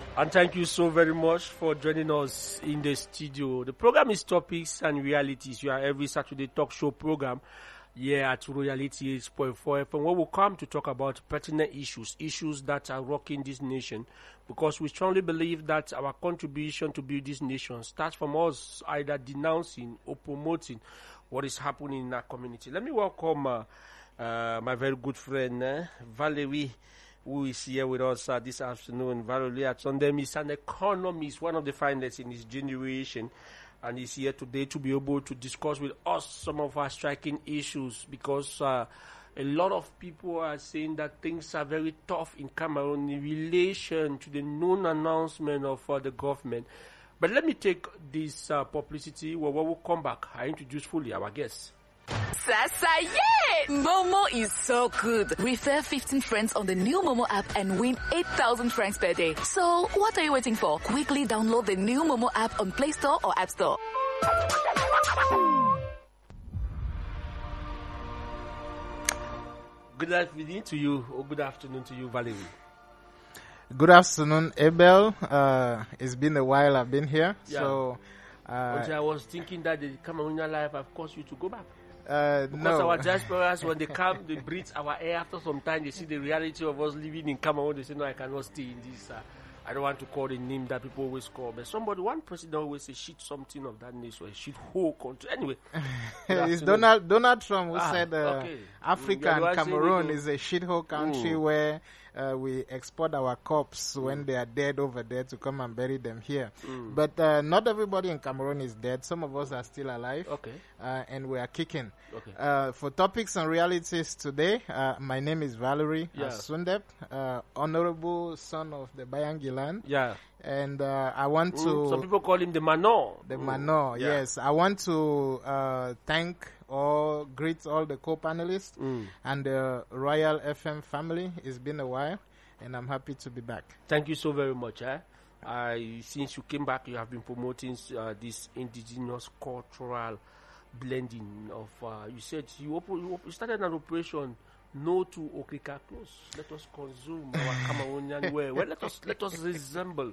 And thank you so very much for joining us in the studio. The program is Topics and Realities. You are every Saturday talk show program here at Royalty 8.4 FM, where we come to talk about pertinent issues that are rocking this nation, because we strongly believe that our contribution to build this nation starts from us either denouncing or promoting what is happening in our community. Let me welcome my very good friend, Valerie, who is here with us this afternoon. Valerie Atsondem is an economist, one of the finest in his generation, and he's here today to be able to discuss with us some of our striking issues, because a lot of people are saying that things are very tough in Cameroon in relation to the known announcement of the government. But let me take this publicity. When we will come back, I introduce fully our guests. Sasa, yeah! Momo is so good. Refer 15 friends on the new Momo app and win 8,000 francs per day. So, what are you waiting for? Quickly download the new Momo app on Play Store or App Store. Good evening to you, or good afternoon to you, Valerie. Good afternoon, Abel. It's been a while I've been here. Yeah. So, I was thinking that the Cameroonian life have caused you to go back. Because our diasporas, when they come, they breathe our air. After some time, they see the reality of us living in Cameroon. They say, no, I cannot stay in this. I don't want to call the name that people always call. But one president always say, shit something of that nation, or shit whole country. Anyway. It's Donald Trump who said Africa and Cameroon is a shithole country where we export our corpses when they are dead over there to come and bury them here. But not everybody in Cameroon is dead. Some of us are still alive. And we are kicking. For Topics and Realities today, my name is Valerie Sundep, honorable son of the Bayangiland. And I want to... Some people call him the Manor. The Manor, yes. I want to thank or greet all the co-panelists and the Royal FM family. It's been a while, and I'm happy to be back. Thank you so very much. Since you came back, you have been promoting this indigenous cultural blending of... you said you started an operation... No to Okrika close. Let us consume our Cameroonian way. Well, let us resemble.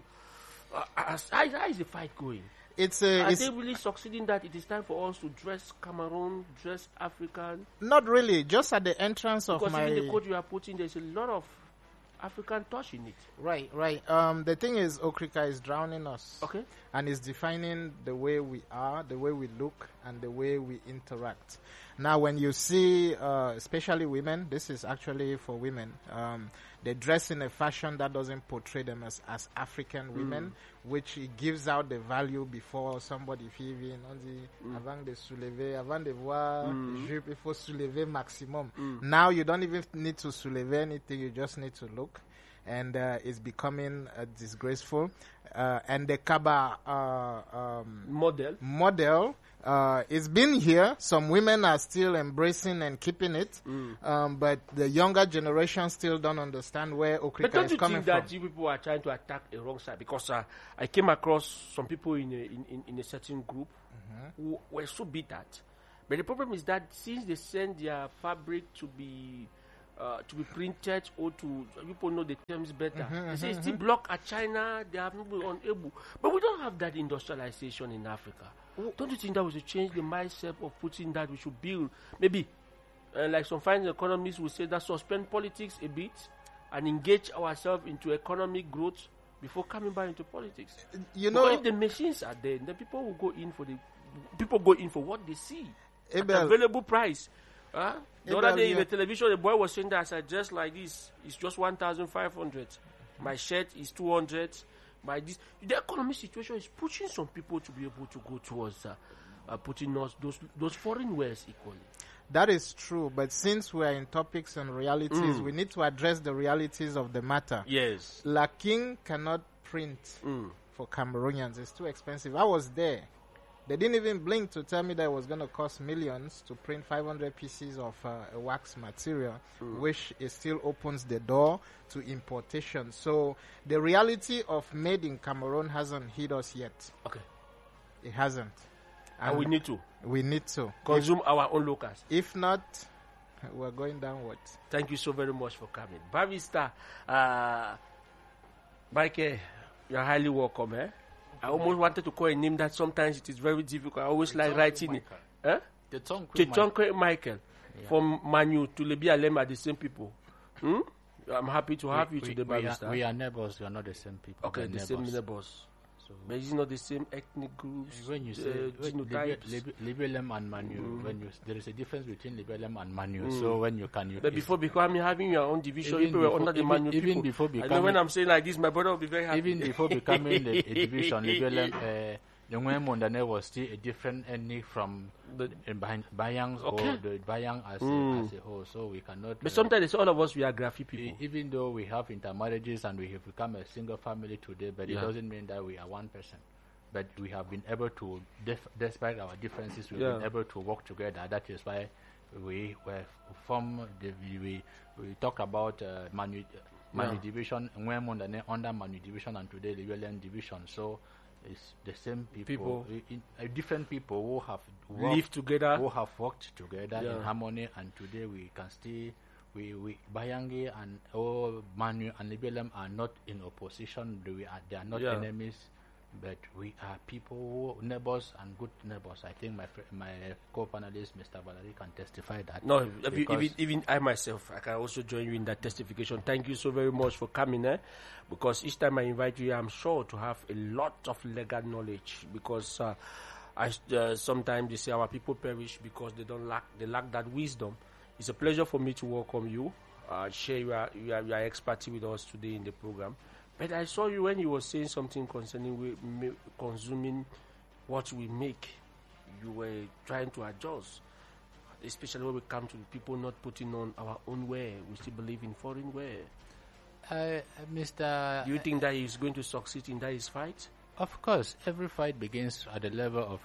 How is the fight going? Are they really succeeding that it is time for us to dress Cameroon, dress African? Not really. Just at the entrance of because even the code you are putting, there's a lot of African touch in it. Right. The thing is, Okrika is drowning us. Okay. And it's defining the way we are, the way we look, and the way we interact. Now, when you see, especially women, this is actually for women, they dress in a fashion that doesn't portray them as African women, which it gives out the value before somebody even on the avant de soulever, avant de voir jupe, il faut soulever maximum. Now you don't even need to soulever anything, you just need to look. And it's becoming disgraceful. And the Kaba model it's been here. Some women are still embracing and keeping it, but the younger generation still don't understand where Okrika is coming from. But don't you think that you people are trying to attack a wrong side? Because I came across some people in a certain group who were so bitter. But the problem is that since they send their fabric to be printed or to people know the terms better. They say it's still blocked at China. They have not been unable, but we don't have that industrialization in Africa. Don't you think that we should change the mindset of putting that we should build maybe like some finance economists will say that suspend politics a bit and engage ourselves into economic growth before coming back into politics. Because if the machines are there, then people will go in for what they see at available price. The other day in the television, the boy was saying that I dress like this. It's just 1,500. My shirt is 200. The economic situation is pushing some people to be able to go towards putting those foreign wares equally. That is true, but since we are in Topics and Realities, we need to address the realities of the matter. Yes. La King cannot print for Cameroonians. It's too expensive. I was there. They didn't even blink to tell me that it was going to cost millions to print 500 pieces of a wax material, which it still opens the door to importation. So the reality of made in Cameroon hasn't hit us yet. Okay. It hasn't. And we need to. We need to. Consume our own locals. If not, we're going downwards. Thank you so very much for coming. Barrister Michael You're highly welcome, eh? I almost wanted to call a name that sometimes it is very difficult. I always like writing it. Eh? Chechonkwe Michael. From Manu to Lebi Alem are the same people. I'm happy to have you today, Barrister. We are neighbors. We are not the same people. Okay, the same neighbors. So, but it's not the same ethnic groups. When you say genotypes. Libelem and Manu, there is a difference between Libelem and Manu. So when you can, but before becoming having your own division, people were under the Manu people. Even before becoming, and then when I'm saying like this, my brother will be very happy. Even before becoming a division, Libelem, the Mwemondane was still a different ethnic from the Bayangs or the Bayang as a whole. So we cannot. But sometimes all of us we are Grafi people. Even though we have intermarriages and we have become a single family today, but it doesn't mean that we are one person. But we have been able to, despite our differences, we've been able to work together. That is why we talked about Manu division, Mwemondane under Manu division, and today the Libelem division. So. It's the same people. Different people who have lived together, who have worked together in harmony, and today we can still Bayangi and Manu and Libelem are not in opposition. They are not enemies, but we are people who neighbors and good neighbors. I think my co-panelist Mr. Valerie can testify that. No, even I myself, I can also join you in that testification. Thank you so very much for coming, because each time I invite you, I'm sure to have a lot of legal knowledge, because sometimes they say our people perish because they lack that wisdom. It's a pleasure for me to welcome you, share your expertise with us today in the program. But I saw you when you were saying something concerning consuming what we make. You were trying to adjust, especially when we come to people not putting on our own wear. We still believe in foreign wear. Mr. Do you think that he's going to succeed in that his fight? Of course, every fight begins at the level of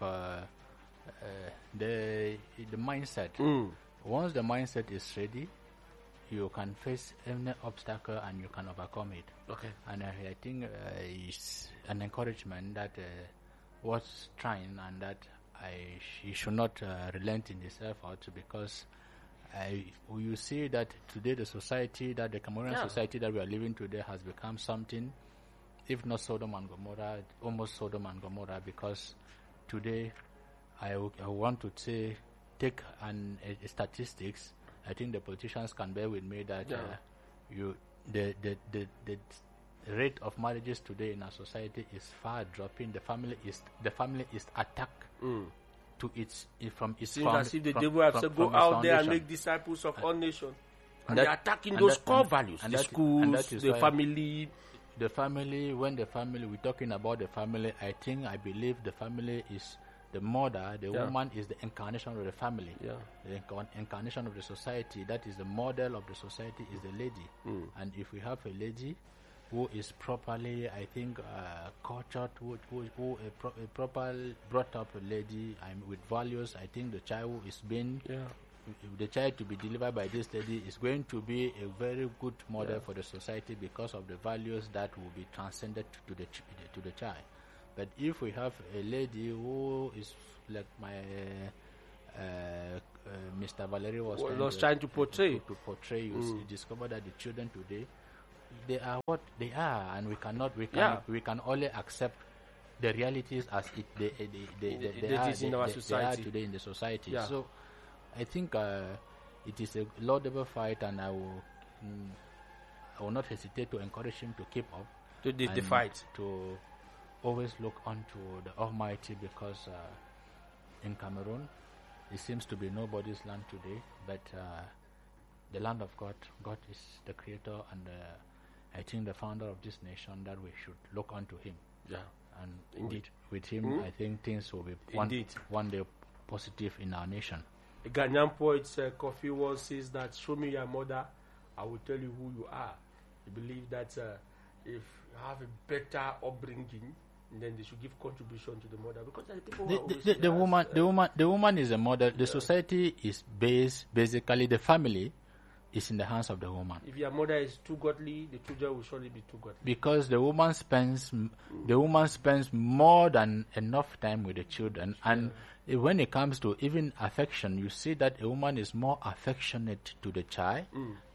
the mindset. Once the mindset is ready, you can face any obstacle and you can overcome it. Okay. And I think it's an encouragement that was trying, and that he should not relent in his effort, because you see that today the society, that the Cameroonian society that we are living today has become something, if not Sodom and Gomorrah, almost Sodom and Gomorrah, because today I want to say, take statistics. I think the politicians can bear with me that the rate of marriages today in our society is far dropping. The family is attacked to its from its. Seems as if the devil has to go out there and make disciples of all nations, and they're attacking those core values: the schools, the family. The family. When the family, we're talking about the family. I believe the family is the mother, the woman is the incarnation of the family. The incarnation of the society, that is the model of the society, is the lady. And if we have a lady who is properly, I think, cultured, who a proper brought up a lady with values, I think the child who is being, the child to be delivered by this lady is going to be a very good model for the society, because of the values that will be transcended to the child. But if we have a lady who is like my Mr. Valerie was trying to portray, you discover that the children today, they are what they are, and we can only accept the realities as they are today in the society. So I think it is a laudable fight, and I will not hesitate to encourage him to keep up the fight, to always look unto the Almighty, because in Cameroon it seems to be nobody's land today, but the land of God is the creator, and I think the founder of this nation, that we should look unto him. And indeed, with him, I think things will be one day positive in our nation. The Ghanaian poet Kofi Walls says that, "Show me your mother, I will tell you who you are." He believes that if you have a better upbringing, then they should give contribution to the mother, because the woman is a model. The society is basically the family is in the hands of the woman. If your mother is too godly, the children will surely be too godly. Because the woman spends more than enough time with the children, and when it comes to even affection, you see that a woman is more affectionate to the child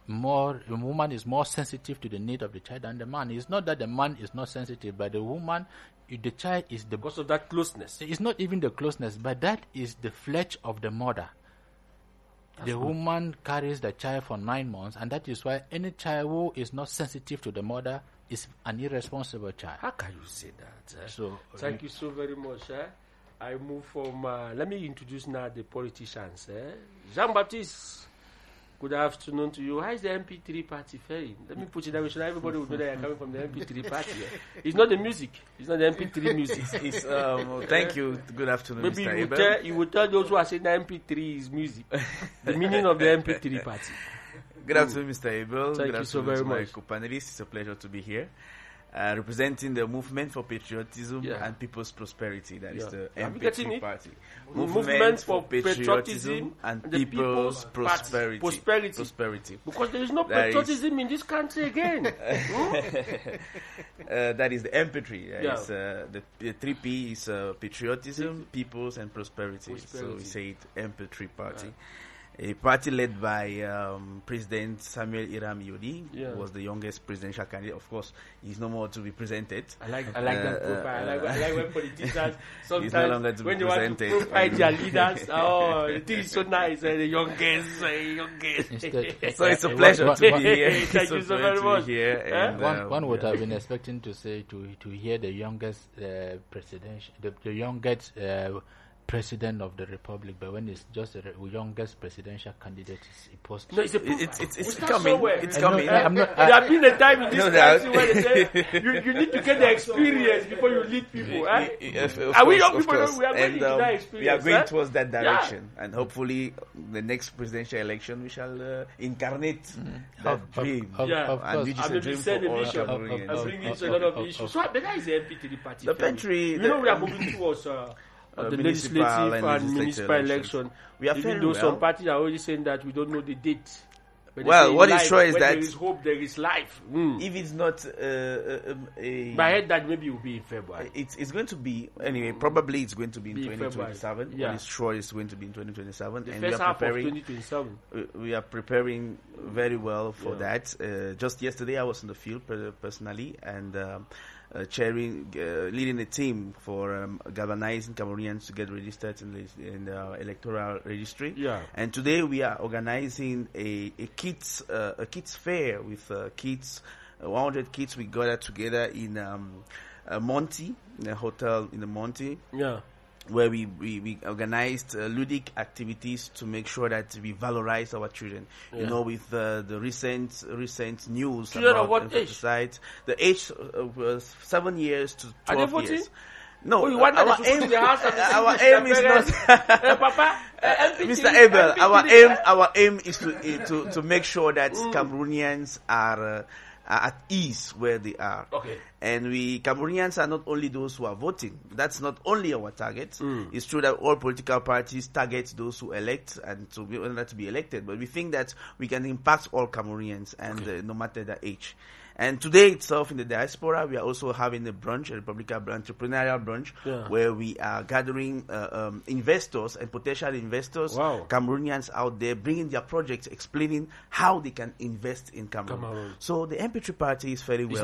the woman is more sensitive to the need of the child than the man. It's not that the man is not sensitive, but the woman, the child is the... Because of that closeness. It's not even the closeness, but that is the flesh of the mother. The woman carries the child for 9 months, and that is why any child who is not sensitive to the mother is an irresponsible child. How can you say that? So thank you so very much. I move from. Let me introduce now the politicians. Jean-Baptiste, good afternoon to you. How is the MP3 party faring? Let me put it that way so that everybody will know that you're coming from the MP3 party. It's not the music. It's not the MP3 music. Thank you. Good afternoon, Maybe Mr. you will tell those who are saying that MP3 is music. The meaning of the MP3 party. Good afternoon, Mr. Abel. Thank Good you so afternoon very to my much. co-panelists. It's a pleasure to be here. Representing the Movement for Patriotism and People's Prosperity. That is the Are we getting MP3 it? party. Movement for Patriotism and the People's Prosperity. Prosperity. Because there is no That patriotism in this country again. That is the MP3. That Yeah. is, the 3P is Patriotism, People's, and Prosperity. So Prosperity. we say it MP3 party. A party led by President Samuel Iram Yodi, who was the youngest presidential candidate. Of course, he's no more to be presented. I like that profile. I like when politicians He's no longer sometimes to when be they want to presented. profile their leaders. Oh, it is so nice. The youngest. So it's a pleasure to be here. Thank It's a you so pleasure very to much. be here. And, one would have been expecting to say to hear the youngest presidential, the youngest president of the republic, but when it's just the youngest presidential candidate, it's supposed to. No, it's a it's coming. It's coming. I'm not. There have been a time in this No doubt. country where they say you need to get the experience before you lead people. Of Are we course, young of people? course. We are going And, into that experience. we are going eh? towards that direction, and hopefully, the next presidential election, we shall incarnate that dream. Yeah. Of And course. which is I'm a going to dream send for a all mission. Cameroonians. I'm bringing a lot of issues. So, but that is the MP3 party. The pantry, You know, the- we are moving towards the municipal legislative and and legislative municipal elections. election. We are Even faring though some well. parties are already saying that we don't know the date. But they Well, say in what is life, sure is when that- there is hope, there is life. If it's not But I heard that maybe it will be in February. it's going to be anyway. Probably it's going to be in Be in 2027. February. Yeah. What is sure is going to be in 2027, The and we first are half of preparing. 2027. We are preparing very well for that. Just yesterday, I was in the field personally and leading a team for galvanizing Cameroonians to get registered in the electoral registry. Yeah. And today we are organizing a kids fair with kids. 100 kids. We gathered together in Monty, in a hotel in the Monty. Yeah. Where we organized ludic activities to make sure that we valorize our children. You know, with the recent news Children about of what infanticide, the age was 7 years to 12 Are they voting? years. No, Oh, you want that our they should aim, put in the house and our say, aim is Mr. not. Papa, MP3, Mr. Abel, MP3. our aim is to make sure that Cameroonians are at ease where they are. Okay. And Cameroonians are not only those who are voting. That's not only our target. It's true that all political parties target those who elect and to be elected. But we think that we can impact all Cameroonians, and no matter their age. And today itself in the diaspora, we are also having a brunch, a Republican entrepreneurial brunch, where we are gathering investors and potential investors, Cameroonians out there, bringing their projects, explaining how they can invest in Cameroon. So the MP3 party is very well